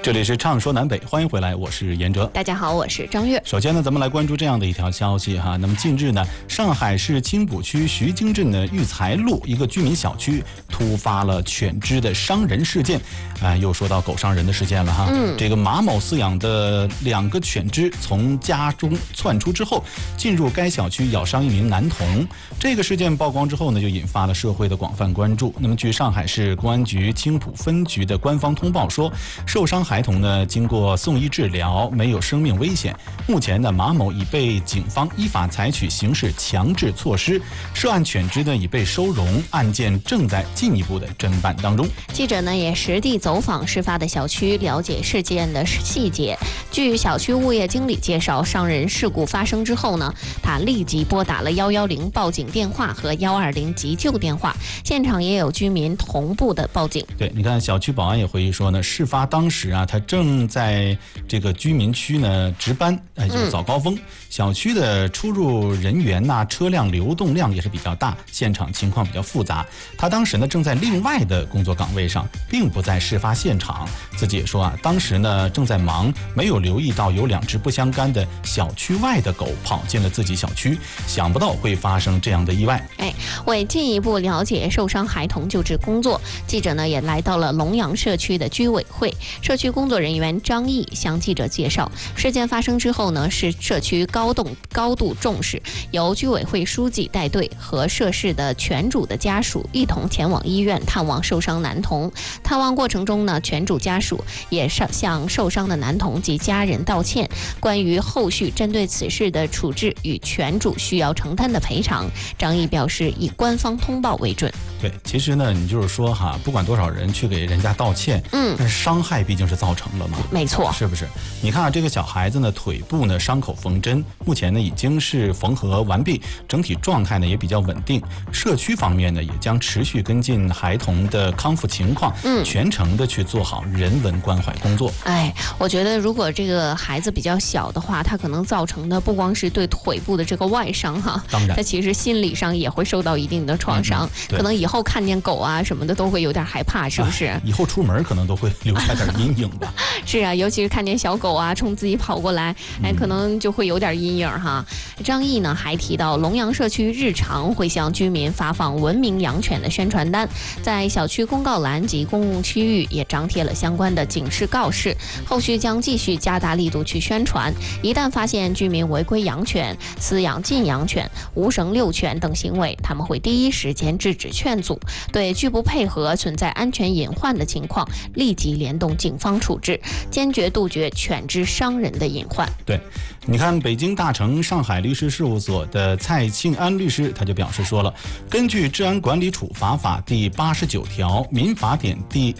这里是畅说南北，欢迎回来，我是严哲。 大家好，我是张悦。 首先呢，咱们来关注这样的一条消息哈。那么近日呢，上海市青浦区徐泾镇的育才路一个居民小区突发了犬只的伤人事件，又说到狗伤人的事件了哈。这个马某饲养的2个犬只从家中窜出之后，进入该小区咬伤一名男童。这个事件曝光之后呢，就引发了社会的广泛关注。那么据上海市公安局青浦分局的官方通报说，受伤孩童呢经过送医治疗，没有生命危险。目前呢，马某已被警方依法采取刑事强制措施，涉案犬只呢已被收容，案件正在进一步的侦办当中。 记者呢也实地走访事发的小区，了解事件的细节。据小区物业经理介绍，伤人事故发生之后呢，他立即拨打了110报警电话和120急救电话，现场也有居民同步的报警。 对，你看小区保安也回忆说呢，事发当时他正在这个居民区呢值班，就是早高峰，小区的出入人员车辆流动量也是比较大，现场情况比较复杂。他当时呢正在另外的工作岗位上，并不在事发现场。自己也说当时呢正在忙，没有留意到有2只不相干的小区外的狗跑进了自己小区，想不到会发生这样的意外。 为进一步了解受伤孩童救治工作，记者呢也来到了龙阳社区的居委会。社区工作人员张毅向记者介绍，事件发生之后呢，是社区高度重视，由居委会书记带队和涉事的犬主的家属一同前往医院探望受伤男童。探望过程中呢，犬主家属也向受伤的男童及家人道歉，关于后续针对此事的处置与犬主需要承担的赔偿，张毅表示以官方通报为准。 对，其实呢，你就是说不管多少人去给人家道歉，但是伤害毕竟是造成了嘛， 没错， 是不是？你看这个小孩子呢，腿部呢伤口缝针，目前呢已经是缝合完毕，整体状态呢也比较稳定。社区方面呢，也将持续跟进孩童的康复情况，全程的去做好人文关怀工作。 我觉得如果这个孩子比较小的话，他可能造成的不光是对腿部的这个外伤当然， 他其实心理上也会受到一定的创伤，可能以后看见狗什么的都会有点害怕，是不是？ 以后出门可能都会留下点阴影吧。 是啊，尤其是看见小狗冲自己跑过来，可能就会有点阴影哈。张毅呢还提到，龙阳社区日常会向居民发放文明养犬的宣传单，在小区公告栏及公共区域也张贴了相关的警示告示，后续将继续加大力度去宣传。一旦发现居民违规养犬、饲养禁养犬、无绳遛犬等行为，他们会第一时间制止劝阻，对拒不配合、存在安全隐患的情况，立即联动警方处置，坚决杜绝犬只伤人的隐患。 对，你看北京大成上海律师事务所的蔡庆安律师，他就表示说了，根据《治安管理处罚法》第89条、民法典第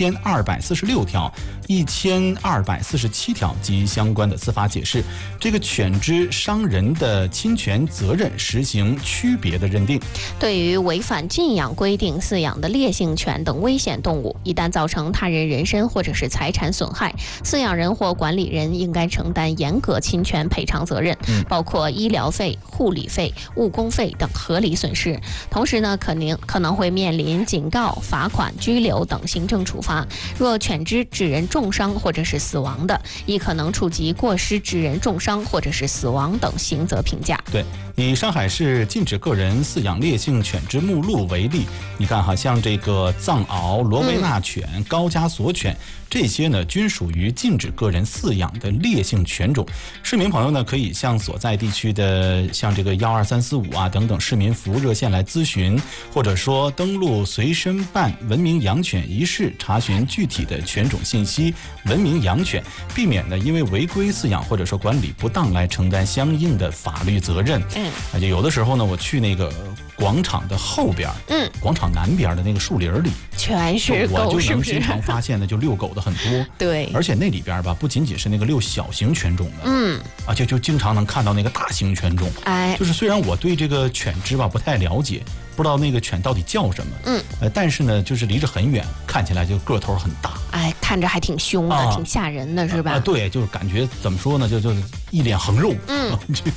1246条、1247条及相关的司法解释，这个犬只伤人的侵权责任实行区别的认定。 对于违反禁养规定饲养的烈性犬等危险动物，一旦造成他人人身或者是财产损害，饲养人或管理人应该承担严格侵权赔偿责任，包括医疗费、护理费、误工费等合理损失。同时呢，可能会面临警告、罚款、拘留等行政处罚。若犬只致人重伤或者是死亡的，亦可能触及过失致人重伤或者是死亡等刑责评价。 对，以上海市禁止个人饲养烈性犬只目录为例，你看像这个藏獒、罗威纳犬、高加索犬，这些呢均属于禁止个人饲养的烈性犬种。市民朋友呢可以向所在地区的像这个12345等等市民服务热线来咨询，或者说登录随身办文明养犬一事，查询具体的犬种信息，文明养犬，避免呢因为违规饲养或者说管理不当来承担相应的法律责任。就有的时候呢，我去那个广场的后边，广场南边的那个树林里， 全是狗， 我就能经常发现呢，就遛狗的很多。 对， 而且那里边吧，不仅仅是那个遛小型犬种的，就经常能看到那个大型犬种。就是虽然我对这个犬只吧不太了解，不知道那个犬到底叫什么，但是呢，就是离着很远，看起来就个头很大， 看着还挺凶的，挺吓人的，是吧？ 对，就是感觉怎么说呢，就是一脸横肉，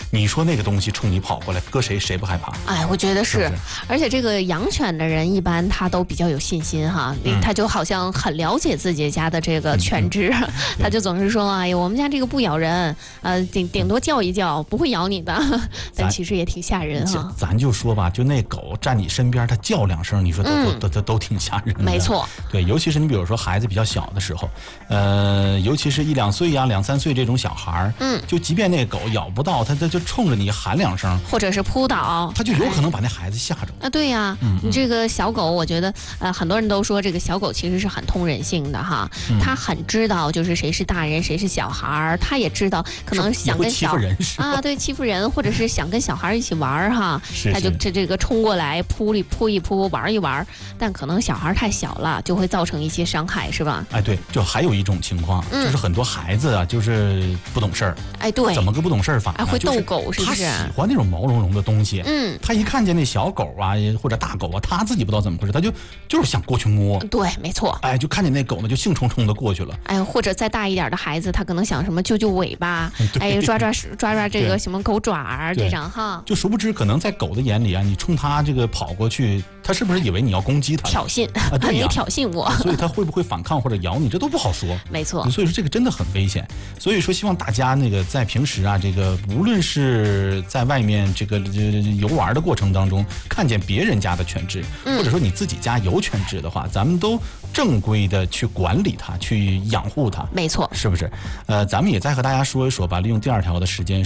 你说那个东西冲你跑过来，搁谁不害怕？ 哎，我觉得是， 是不是而且这个养犬的人一般他都比较有信心哈，他就好像很了解自己家的这个犬只，他就总是说，哎呀，我们家这个不咬人，顶多叫一叫，不会咬你的，但其实也挺吓人哈。 咱就说吧，就那狗站你身边，它叫2声，你说都挺吓人的。 没错， 对，尤其是你比如说孩子比较小的时候，尤其是1、2岁呀、2、3岁这种小孩就即便那狗咬不到，它就冲着你喊2声， 或者是扑倒， 它就有可能把那孩子吓着啊。对呀，你这个小狗，我觉得很多人都说这个小狗其实是很通人性的哈，它很知道就是谁是大人谁是小孩，它也知道可能想跟小人对欺负人，或者是想跟小孩一起玩哈，它就这个冲过来扑一扑玩一玩，但可能小孩太小了，就会造成一些伤害，是吧？ 哎，对，就还有一种情况，就是很多孩子啊，就是不懂事儿。 哎，对， 怎么个不懂事儿法呢？ 会逗狗是不是？ 他喜欢那种毛茸茸的东西。他一看见那小狗啊或者大狗啊，他自己不知道怎么回事，他就是想过去摸。 对，没错。 哎，就看见那狗呢，就兴冲冲的过去了。 哎，或者再大一点的孩子，他可能想什么揪尾巴，哎，抓这个什么狗爪儿这种哈。 就殊不知，可能在狗的眼里啊，你冲它这个跑过去，它是不是以为你要攻击它？ 挑衅啊，对呀，你挑衅我， 所以它会不会反抗或者咬你，这都不好说。 没错。 所以说这个真的很危险。所以说希望大家那个在平时啊，这个无论是在外面这个游玩的过程当中，看见别人家的犬只，或者说你自己家有犬只的话，咱们都正规的去管理它，去养护它。 没错， 是不是？咱们也再和大家说一说吧，利用第2条的时间。